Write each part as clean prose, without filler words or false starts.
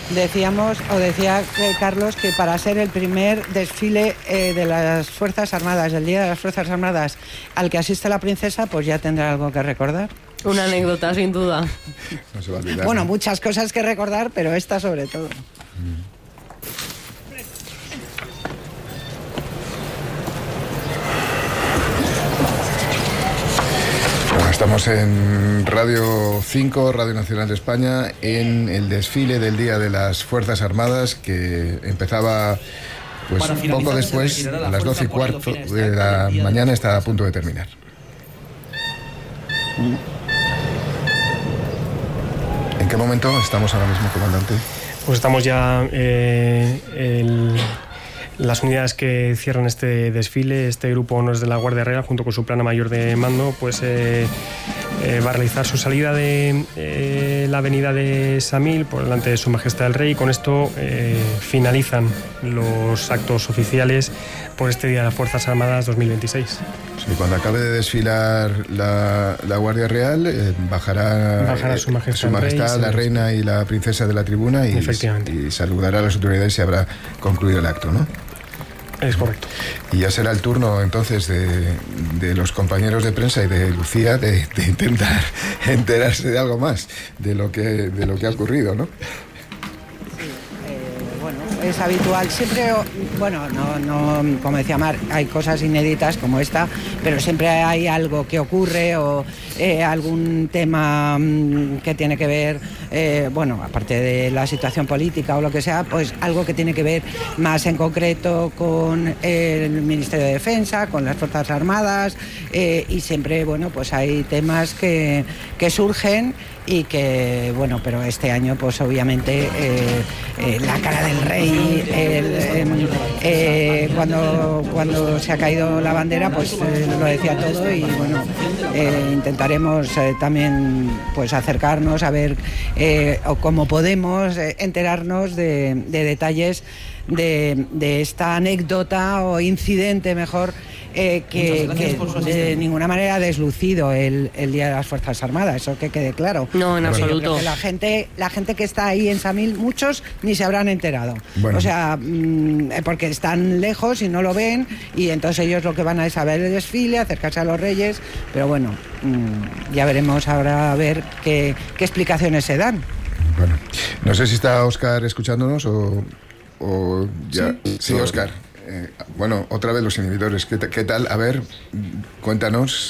decía Carlos, que para ser el primer desfile de las Fuerzas Armadas, del Día de las Fuerzas Armadas, al que asiste la princesa, pues ya tendrá algo que recordar. Una anécdota, sin duda. No se va a olvidar, bueno, ¿no? muchas cosas que recordar, pero esta sobre todo. Bueno, estamos en Radio 5, Radio Nacional de España, en el desfile del Día de las Fuerzas Armadas, que empezaba pues poco después, a las 12:15 de la mañana, está a punto de terminar. ¿En qué momento estamos ahora mismo, comandante? Pues estamos ya las unidades que cierran este desfile. Este grupo Honores de la Guardia Real, junto con su plana mayor de mando, pues va a realizar su salida de la avenida de Samil por delante de Su Majestad el Rey, y con esto finalizan los actos oficiales por este Día de las Fuerzas Armadas 2026. Sí, cuando acabe de desfilar la Guardia Real, bajará Su Majestad, la Reina y la Princesa de la tribuna y saludará a las autoridades y habrá concluido el acto, ¿no? Es correcto. Y ya será el turno entonces de los compañeros de prensa y de Lucía de intentar enterarse de algo más de lo que ha ocurrido, ¿no? Es habitual, siempre, bueno, no, como decía Mar, hay cosas inéditas como esta, pero siempre hay algo que ocurre o algún tema que tiene que ver, bueno, aparte de la situación política o lo que sea, pues algo que tiene que ver más en concreto con el Ministerio de Defensa, con las Fuerzas Armadas, y siempre, bueno, pues hay temas que surgen y que, bueno, pero este año pues obviamente la cara del rey, cuando se ha caído la bandera, pues lo decía todo, y bueno, intentaremos también pues acercarnos a ver o cómo podemos enterarnos de detalles de esta anécdota o incidente mejor, que de ninguna manera ha deslucido el Día de las Fuerzas Armadas, eso que quede claro. No, en absoluto. La gente que está ahí en Samil, muchos ni se habrán enterado. Bueno. O sea, porque están lejos y no lo ven, y entonces ellos lo que van a es saber el desfile, acercarse a los reyes, pero bueno, ya veremos ahora a ver qué explicaciones se dan. Bueno, no sé si está Óscar escuchándonos o ya. Sí, Óscar. Bueno, otra vez los inhibidores. ¿Qué tal? A ver, cuéntanos.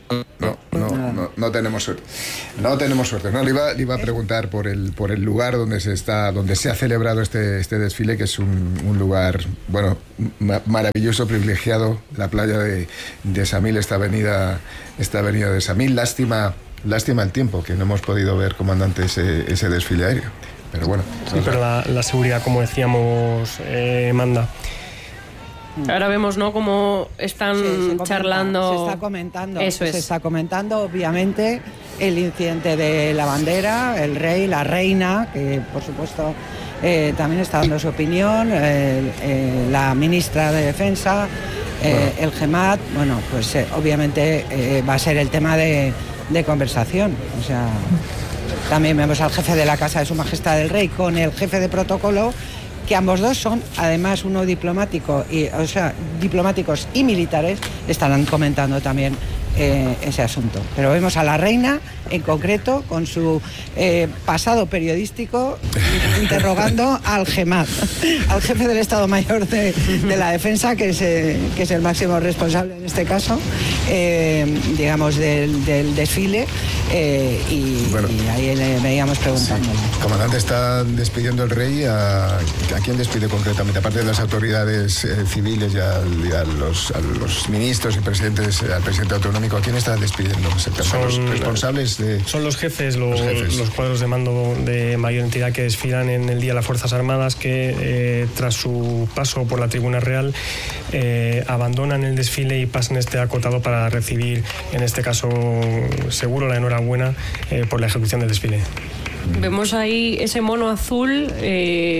No tenemos suerte. No tenemos suerte. No, le iba a preguntar por el lugar donde se ha celebrado este desfile, que es un lugar, bueno, maravilloso, privilegiado, la playa de Samil, esta avenida de Samil. Lástima el tiempo, que no hemos podido ver, comandante, ese desfile aéreo. Pero bueno. Sí, pero la seguridad, como decíamos, manda. Ahora vemos, ¿no?, cómo están charlando. Se está comentando. Eso es. Se está comentando, obviamente, el incidente de la bandera, el rey, la reina, que por supuesto también está dando su opinión, la ministra de Defensa, el GEMAT. Bueno, pues obviamente va a ser el tema de conversación. O sea, también vemos al jefe de la Casa de Su Majestad el Rey con el jefe de protocolo, que ambos dos son, además, uno diplomático, diplomáticos y militares, estarán comentando también ese asunto. Pero vemos a la reina, en concreto, con su pasado periodístico, interrogando al GEMAT, al jefe del Estado Mayor de la Defensa, que es el máximo responsable en este caso, digamos, del desfile, Bueno, y ahí le veíamos preguntándole. Sí. Comandante, está despidiendo el rey. ¿A quién despide concretamente? Aparte de las autoridades civiles y a los ministros y presidentes, al presidente autonómico, ¿a quién está despidiendo? ¿Son los responsables de...? Son los jefes, los cuadros de mando de mayor entidad que desfilan en el Día de las Fuerzas Armadas, que tras su paso por la Tribuna Real abandonan el desfile y pasan este acotado para recibir, en este caso seguro, la enhorabuena por la ejecución del desfile. Vemos ahí ese mono azul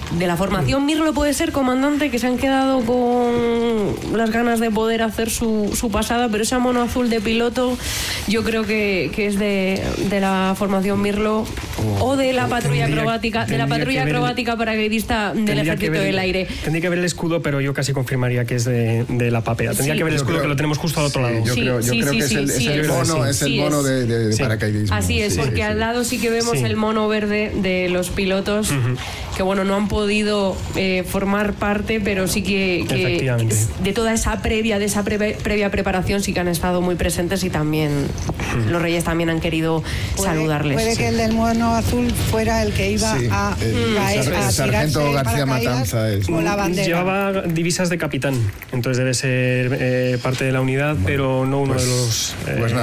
de la formación Mirlo puede ser, comandante, que se han quedado con las ganas de poder hacer su pasada, pero esa mono azul de piloto yo creo que es de la formación Mirlo o de la patrulla acrobática, paracaidista del Ejército del Aire. Tendría que ver el escudo, pero yo casi confirmaría que es de la PAPEA. Tendría que ver el escudo, que lo tenemos justo al otro lado. Yo creo que es el mono de paracaidismo. Así es, porque al lado sí que vemos el mono verde de los pilotos, que bueno, no han podido formar parte, pero sí que de toda esa previa preparación sí que han estado muy presentes, y también los Reyes también han querido saludarles. Puede que el del mono azul fuera el que iba a Sargento García Matanza con la bandera. Llevaba divisas de capitán, entonces debe ser parte de la unidad, pero no uno de los...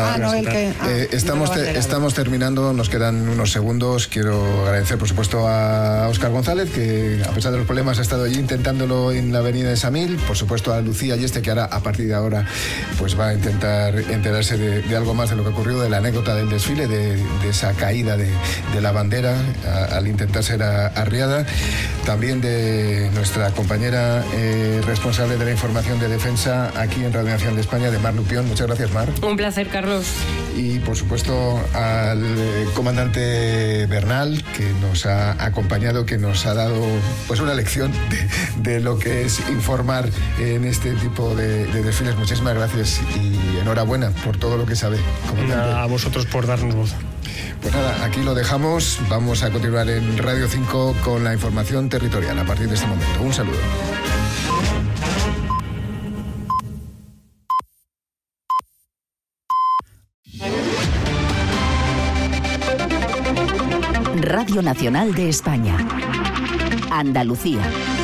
estamos terminando, nos quedan unos segundos. Quiero agradecer, por supuesto, a Óscar González, que a pesar de los problemas ha estado allí intentándolo en la avenida de Samil. Por supuesto, a Lucía Yeste, que ahora, a partir de ahora, pues va a intentar enterarse de algo más de lo que ocurrió, de la anécdota del desfile, de esa caída de la bandera al intentar ser arriada. También de nuestra compañera responsable de la información de defensa aquí en Radio Nacional de España, de Mar Lupión. Muchas gracias, Mar. Un placer, Carlos. Y por supuesto al comandante Bernal, que nos ha acompañado, que nos ha dado pues una lección de lo que es informar en este tipo de desfiles. Muchísimas gracias y enhorabuena por todo lo que sabe, comandante. A vosotros por darnos voz. Pues nada, aquí lo dejamos. Vamos a continuar en Radio 5 con la información territorial a partir de este momento. Un saludo. Radio Nacional de España. Andalucía.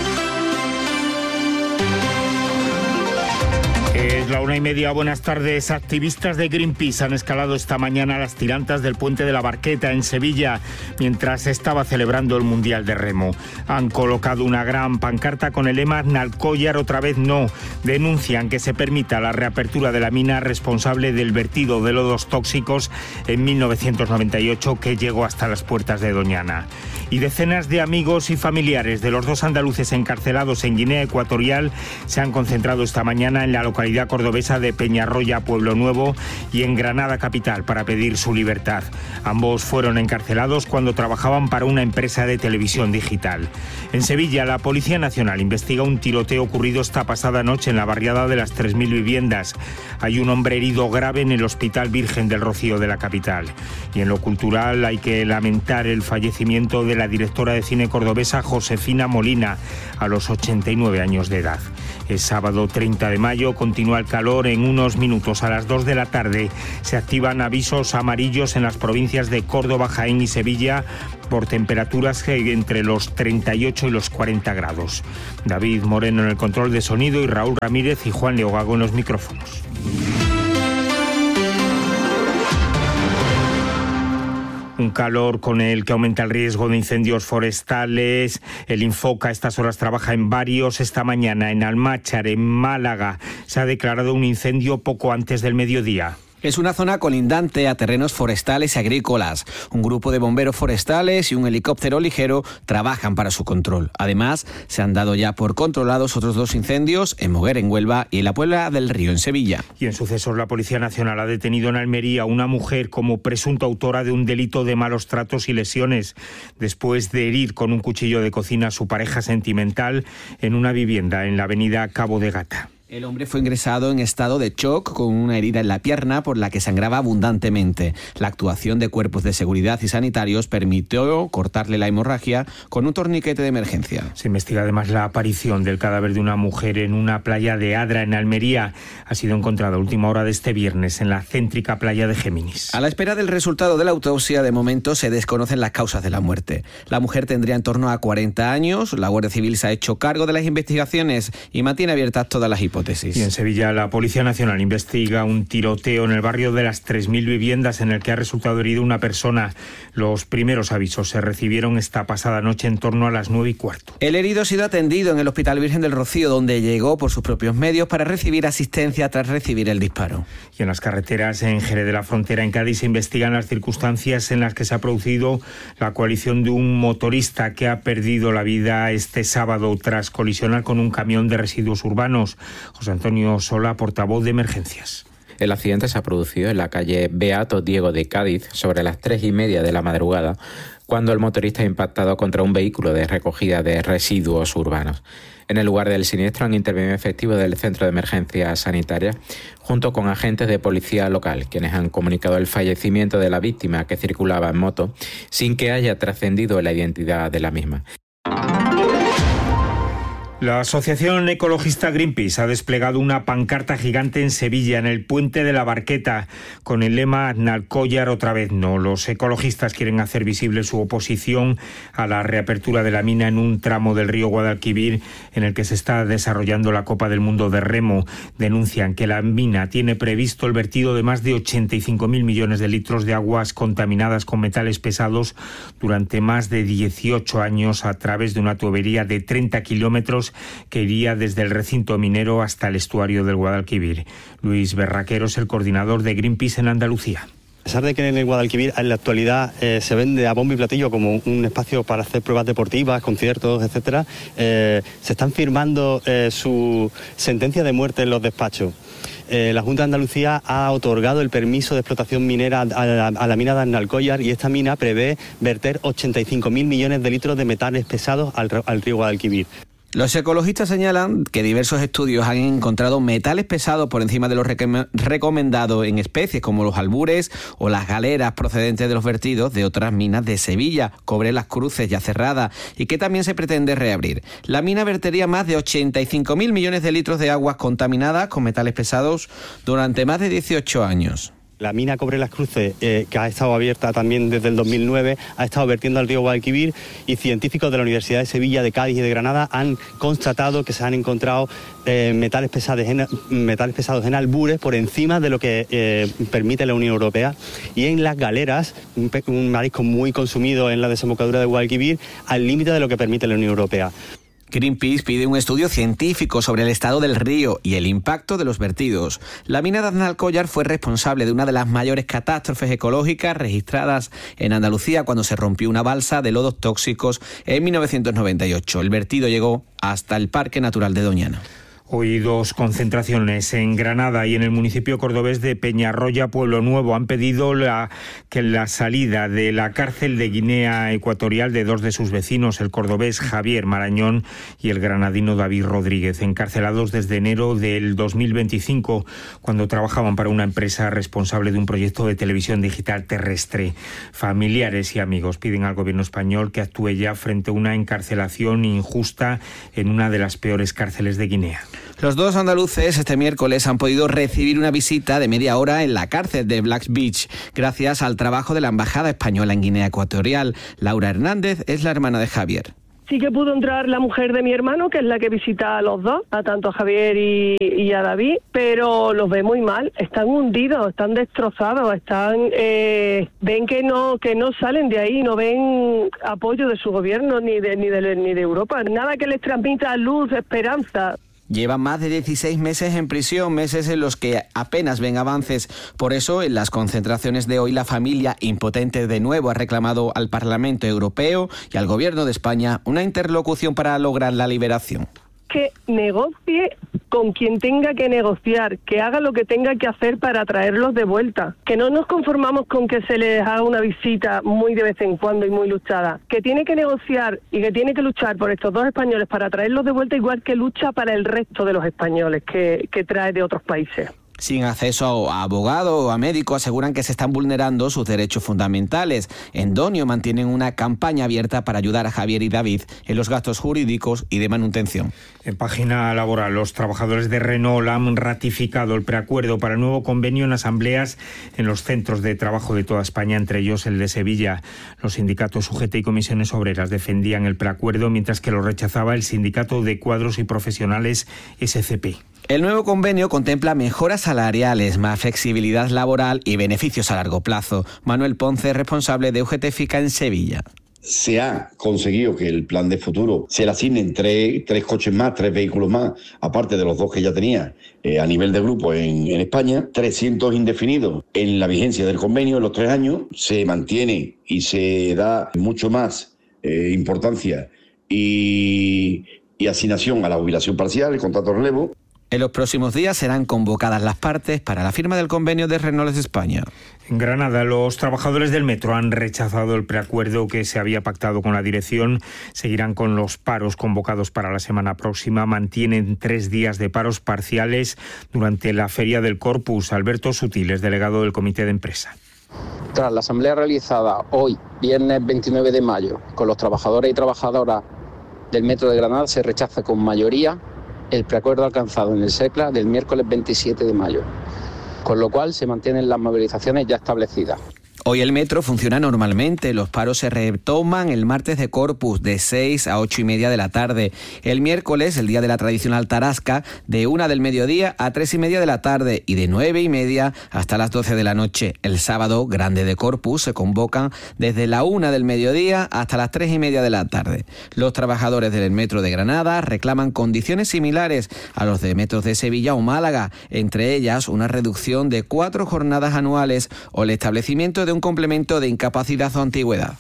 Es la 1:30, buenas tardes. Activistas de Greenpeace han escalado esta mañana las tirantas del puente de la Barqueta en Sevilla, mientras se estaba celebrando el Mundial de Remo. Han colocado una gran pancarta con el lema "Nalcollar otra vez no". Denuncian que se permita la reapertura de la mina responsable del vertido de lodos tóxicos en 1998, que llegó hasta las puertas de Doñana. Y decenas de amigos y familiares de los dos andaluces encarcelados en Guinea Ecuatorial se han concentrado esta mañana en la localidad cordobesa de Peñarroya, Pueblo Nuevo, y en Granada capital para pedir su libertad. Ambos fueron encarcelados cuando trabajaban para una empresa de televisión digital. En Sevilla, la Policía Nacional investiga un tiroteo ocurrido esta pasada noche en la barriada de las 3.000 viviendas. Hay un hombre herido grave en el Hospital Virgen del Rocío de la capital. Y en lo cultural hay que lamentar el fallecimiento de la directora de cine cordobesa Josefina Molina, a los 89 años de edad. Es sábado 30 de mayo, continúa el calor. En unos minutos, a las 2 de la tarde, se activan avisos amarillos en las provincias de Córdoba, Jaén y Sevilla por temperaturas entre los 38 y los 40 grados. David Moreno en el control de sonido y Raúl Ramírez y Juan Leogago en los micrófonos. Un calor con el que aumenta el riesgo de incendios forestales. El Infoca a estas horas trabaja en varios. Esta mañana en Almáchar, en Málaga, se ha declarado un incendio poco antes del mediodía. Es una zona colindante a terrenos forestales y agrícolas. Un grupo de bomberos forestales y un helicóptero ligero trabajan para su control. Además, se han dado ya por controlados otros 2 incendios en Moguer, en Huelva, y en la Puebla del Río, en Sevilla. Y en sucesos, la Policía Nacional ha detenido en Almería a una mujer como presunta autora de un delito de malos tratos y lesiones, después de herir con un cuchillo de cocina a su pareja sentimental en una vivienda en la avenida Cabo de Gata. El hombre fue ingresado en estado de shock con una herida en la pierna por la que sangraba abundantemente. La actuación de cuerpos de seguridad y sanitarios permitió cortarle la hemorragia con un torniquete de emergencia. Se investiga además la aparición del cadáver de una mujer en una playa de Adra, en Almería. Ha sido encontrada a última hora de este viernes en la céntrica playa de Géminis. A la espera del resultado de la autopsia, de momento se desconocen las causas de la muerte. La mujer tendría en torno a 40 años. La Guardia Civil se ha hecho cargo de las investigaciones y mantiene abiertas todas las hipótesis. hipótesis. Y en Sevilla, la Policía Nacional investiga un tiroteo en el barrio de las 3.000 viviendas en el que ha resultado herido una persona. Los primeros avisos se recibieron esta pasada noche en torno a las 9:15. El herido ha sido atendido en el Hospital Virgen del Rocío, donde llegó por sus propios medios para recibir asistencia tras recibir el disparo. Y en las carreteras en Jerez de la Frontera, en Cádiz, se investigan las circunstancias en las que se ha producido la coalición de un motorista que ha perdido la vida este sábado tras colisionar con un camión de residuos urbanos. José Antonio Sola, portavoz de Emergencias. El accidente se ha producido en la calle Beato Diego de Cádiz sobre las 3:30 de la madrugada, cuando el motorista ha impactado contra un vehículo de recogida de residuos urbanos. En el lugar del siniestro han intervenido efectivos del Centro de Emergencias Sanitarias junto con agentes de policía local, quienes han comunicado el fallecimiento de la víctima que circulaba en moto sin que haya trascendido la identidad de la misma. La asociación ecologista Greenpeace ha desplegado una pancarta gigante en Sevilla, en el puente de la Barqueta, con el lema Aznalcóllar otra vez no. Los ecologistas quieren hacer visible su oposición a la reapertura de la mina en un tramo del río Guadalquivir en el que se está desarrollando la Copa del Mundo de Remo. Denuncian que la mina tiene previsto el vertido de más de 85.000 millones de litros de aguas contaminadas con metales pesados durante más de 18 años a través de una tubería de 30 kilómetros que iría desde el recinto minero hasta el estuario del Guadalquivir. Luis Berraquero es el coordinador de Greenpeace en Andalucía. A pesar de que en el Guadalquivir en la actualidad se vende a bombo y platillo como un espacio para hacer pruebas deportivas, conciertos, etcétera, se están firmando su sentencia de muerte en los despachos. La Junta de Andalucía ha otorgado el permiso de explotación minera a la mina de Aznalcóllar y esta mina prevé verter 85.000 millones de litros de metales pesados al río Guadalquivir. Los ecologistas señalan que diversos estudios han encontrado metales pesados por encima de los recomendados en especies como los albures o las galeras procedentes de los vertidos de otras minas de Sevilla, Cobre Las Cruces, ya cerrada, y que también se pretende reabrir. La mina vertería más de 85.000 millones de litros de aguas contaminadas con metales pesados durante más de 18 años. La mina Cobre Las Cruces, que ha estado abierta también desde el 2009, ha estado vertiendo al río Guadalquivir y científicos de la Universidad de Sevilla, de Cádiz y de Granada han constatado que se han encontrado metales pesados en albures por encima de lo que permite la Unión Europea, y en las galeras, un marisco muy consumido en la desembocadura de Guadalquivir, al límite de lo que permite la Unión Europea. Greenpeace pide un estudio científico sobre el estado del río y el impacto de los vertidos. La mina de Aznalcóllar fue responsable de una de las mayores catástrofes ecológicas registradas en Andalucía cuando se rompió una balsa de lodos tóxicos en 1998. El vertido llegó hasta el Parque Natural de Doñana. Hoy 2 concentraciones en Granada y en el municipio cordobés de Peñarroya, Pueblo Nuevo. Han pedido que la salida de la cárcel de Guinea Ecuatorial de 2 de sus vecinos, el cordobés Javier Marañón y el granadino David Rodríguez, encarcelados desde enero del 2025, cuando trabajaban para una empresa responsable de un proyecto de televisión digital terrestre. Familiares y amigos piden al gobierno español que actúe ya frente a una encarcelación injusta en una de las peores cárceles de Guinea. Los 2 andaluces este miércoles han podido recibir una visita de media hora en la cárcel de Black Beach, gracias al trabajo de la Embajada Española en Guinea Ecuatorial. Laura Hernández es la hermana de Javier. Sí que pudo entrar la mujer de mi hermano, que es la que visita a los dos, a tanto a Javier y a David, pero los ve muy mal, están hundidos, están destrozados, ven que no salen de ahí, no ven apoyo de su gobierno ni de Europa, nada que les transmita luz, esperanza. Llevan más de 16 meses en prisión, meses en los que apenas ven avances. Por eso, en las concentraciones de hoy, la familia, impotente de nuevo, ha reclamado al Parlamento Europeo y al Gobierno de España una interlocución para lograr la liberación. Que negocie con quien tenga que negociar, que haga lo que tenga que hacer para traerlos de vuelta, que no nos conformamos con que se les haga una visita muy de vez en cuando y muy luchada, que tiene que negociar y que tiene que luchar por estos 2 españoles para traerlos de vuelta, igual que lucha para el resto de los españoles que trae de otros países. Sin acceso a abogado o a médico, aseguran que se están vulnerando sus derechos fundamentales. En Donio mantienen una campaña abierta para ayudar a Javier y David en los gastos jurídicos y de manutención. En página laboral, los trabajadores de Renault han ratificado el preacuerdo para el nuevo convenio en asambleas en los centros de trabajo de toda España, entre ellos el de Sevilla. Los sindicatos UGT y comisiones obreras defendían el preacuerdo, mientras que lo rechazaba el sindicato de cuadros y profesionales SCP. El nuevo convenio contempla mejoras salariales, más flexibilidad laboral y beneficios a largo plazo. Manuel Ponce, responsable de UGT FICA en Sevilla. Se ha conseguido que el plan de futuro se le asignen tres coches más, 3 vehículos más, aparte de los 2 que ya tenía a nivel de grupo en España, 300 indefinidos en la vigencia del convenio en los 3 años. Se mantiene y se da mucho más importancia y asignación a la jubilación parcial, el contrato de relevo. En los próximos días serán convocadas las partes para la firma del convenio de Renault España. En Granada, los trabajadores del metro han rechazado el preacuerdo que se había pactado con la dirección. Seguirán con los paros convocados para la semana próxima. Mantienen 3 días de paros parciales durante la Feria del Corpus. Alberto Sutiles, delegado del Comité de Empresa. Tras la asamblea realizada hoy, viernes 29 de mayo, con los trabajadores y trabajadoras del metro de Granada, se rechaza con mayoría el preacuerdo alcanzado en el SECLA del miércoles 27 de mayo, con lo cual se mantienen las movilizaciones ya establecidas. Hoy el metro funciona normalmente. Los paros se retoman el martes de Corpus de 6 a 8 y media de la tarde. El miércoles, el día de la tradicional tarasca, de 1 del mediodía a 3 y media de la tarde y de 9 y media hasta las 12 de la noche. El sábado, grande de Corpus, se convocan desde la 1 del mediodía hasta las 3 y media de la tarde. Los trabajadores del metro de Granada reclaman condiciones similares a los de metros de Sevilla o Málaga, entre ellas una reducción de 4 jornadas anuales o el establecimiento de un complemento de incapacidad o antigüedad.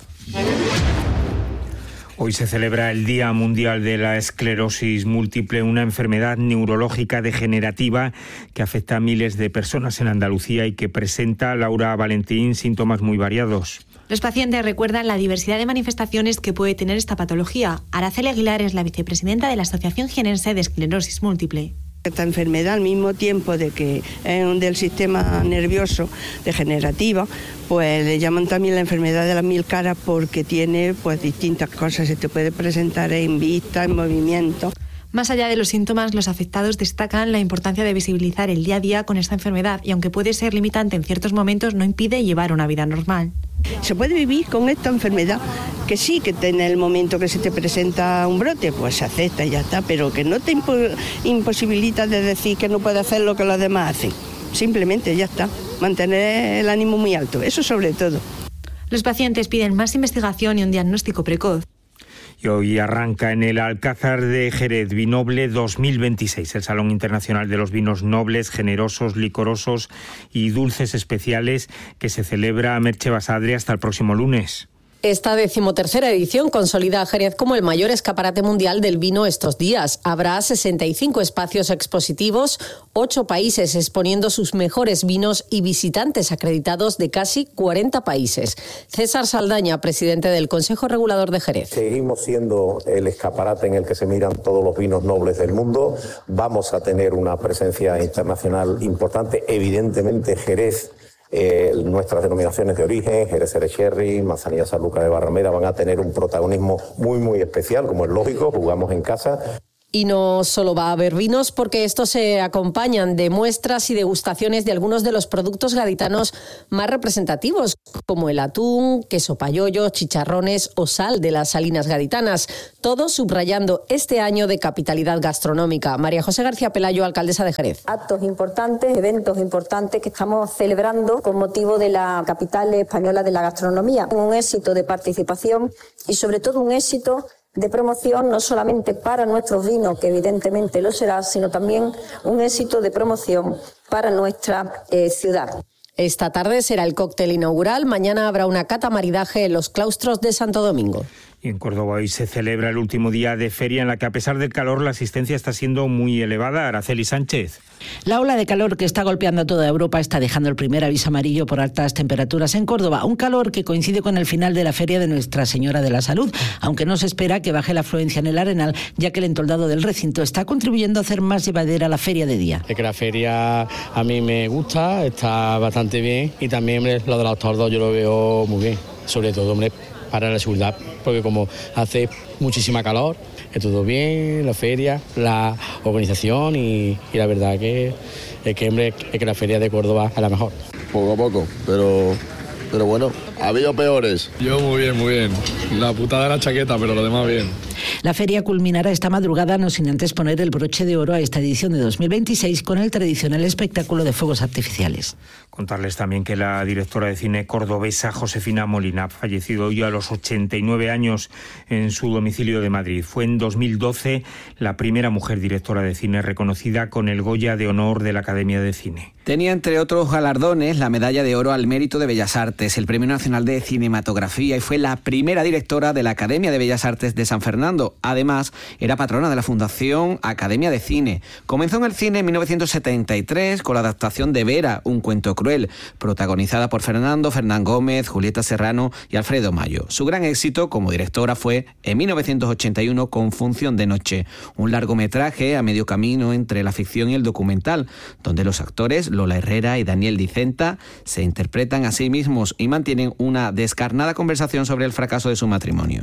Hoy se celebra el Día Mundial de la Esclerosis Múltiple, una enfermedad neurológica degenerativa que afecta a miles de personas en Andalucía y que presenta, Laura Valentín, síntomas muy variados. Los pacientes recuerdan la diversidad de manifestaciones que puede tener esta patología. Araceli Aguilar es la vicepresidenta de la Asociación Jienense de Esclerosis Múltiple. Esta enfermedad, al mismo tiempo de que es del sistema nervioso degenerativa, pues le llaman también la enfermedad de las 1000 caras porque tiene pues distintas cosas. Se te puede presentar en vista, en movimiento. Más allá de los síntomas, los afectados destacan la importancia de visibilizar el día a día con esta enfermedad y aunque puede ser limitante en ciertos momentos, no impide llevar una vida normal. Se puede vivir con esta enfermedad, que sí, que en el momento que se te presenta un brote, pues se acepta y ya está, pero que no te imposibilita de decir que no puedes hacer lo que los demás hacen. Simplemente ya está, mantener el ánimo muy alto, eso sobre todo. Los pacientes piden más investigación y un diagnóstico precoz. Y hoy arranca en el Alcázar de Jerez Vinoble 2026, el Salón Internacional de los Vinos Nobles, Generosos, Licorosos y Dulces Especiales, que se celebra, Merche Basadre, hasta el próximo lunes. Esta 13ª edición consolida a Jerez como el mayor escaparate mundial del vino estos días. Habrá 65 espacios expositivos, 8 países exponiendo sus mejores vinos y visitantes acreditados de casi 40 países. César Saldaña, presidente del Consejo Regulador de Jerez. Seguimos siendo el escaparate en el que se miran todos los vinos nobles del mundo. Vamos a tener una presencia internacional importante. Evidentemente, Jerez, nuestras denominaciones de origen, Jerez Sherry, Manzanilla Sanlúcar de Barrameda, van a tener un protagonismo muy especial, como es lógico, jugamos en casa. Y no solo va a haber vinos, porque estos se acompañan de muestras y degustaciones de algunos de los productos gaditanos más representativos, como el atún, queso payollo, chicharrones o sal de las salinas gaditanas, todo subrayando este año de capitalidad gastronómica. María José García Pelayo, alcaldesa de Jerez. Actos importantes, eventos importantes que estamos celebrando con motivo de la capital española de la gastronomía. Un éxito de participación y sobre todo un éxito de promoción, no solamente para nuestros vinos, que evidentemente lo será, sino también un éxito de promoción para nuestra ciudad. Esta tarde será el cóctel inaugural, mañana habrá una cata maridaje en los claustros de Santo Domingo. Y en Córdoba hoy se celebra el último día de feria en la que, a pesar del calor, la asistencia está siendo muy elevada. Araceli Sánchez. La ola de calor que está golpeando a toda Europa está dejando el primer aviso amarillo por altas temperaturas en Córdoba. Un calor que coincide con el final de la feria de Nuestra Señora de la Salud, aunque no se espera que baje la afluencia en el Arenal, ya que el entoldado del recinto está contribuyendo a hacer más llevadera la feria de día. Es que la feria a mí me gusta, está bastante bien y también lo de los tordos yo lo veo muy bien, sobre todo para la seguridad, porque como hace muchísima calor, es todo bien, la feria, la organización y la verdad que la feria de Córdoba es la mejor. Poco a poco, pero bueno, Ha habido peores. Yo muy bien. La putada de la chaqueta, pero lo demás bien. La feria culminará esta madrugada, no sin antes poner el broche de oro a esta edición de 2026 con el tradicional espectáculo de fuegos artificiales. Contarles también que la directora de cine cordobesa Josefina Molina ha fallecido hoy a los 89 años en su domicilio de Madrid. Fue en 2012 la primera mujer directora de cine reconocida con el Goya de Honor de la Academia de Cine. Tenía, entre otros galardones, la Medalla de Oro al Mérito de Bellas Artes, el Premio Nacional de Cinematografía y fue la primera directora de la Academia de Bellas Artes de San Fernando. Además, era patrona de la Fundación Academia de Cine. Comenzó en el cine en 1973 con la adaptación de Vera, un cuento cruel, protagonizada por Fernán Gómez, Julieta Serrano y Alfredo Mayo. Su gran éxito como directora fue en 1981 con Función de Noche, un largometraje a medio camino entre la ficción y el documental, donde los actores Lola Herrera y Daniel Dicenta se interpretan a sí mismos y mantienen una descarnada conversación sobre el fracaso de su matrimonio.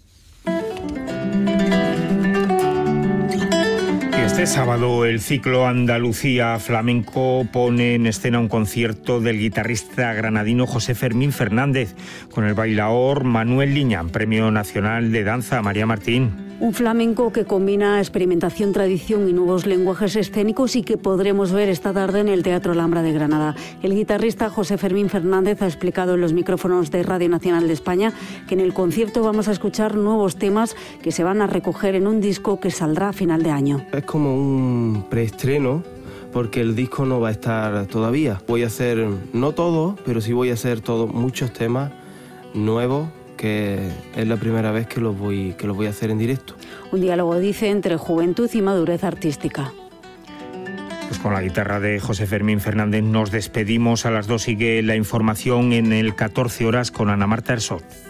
Este sábado el ciclo Andalucía Flamenco pone en escena un concierto del guitarrista granadino José Fermín Fernández con el bailaor Manuel Liñán, Premio Nacional de Danza María Martín. Un flamenco que combina experimentación, tradición y nuevos lenguajes escénicos y que podremos ver esta tarde en el Teatro Alhambra de Granada. El guitarrista José Fermín Fernández ha explicado en los micrófonos de Radio Nacional de España que en el concierto vamos a escuchar nuevos temas que se van a recoger en un disco que saldrá a final de año. Es como un preestreno porque el disco no va a estar todavía. Voy a hacer, no todo, pero sí voy a hacer muchos temas nuevos, que es la primera vez que los voy a hacer en directo. Un diálogo, dice, entre juventud y madurez artística. Pues con la guitarra de José Fermín Fernández nos despedimos. A las 2 sigue la información en el 14 horas con Ana Marta Herzog.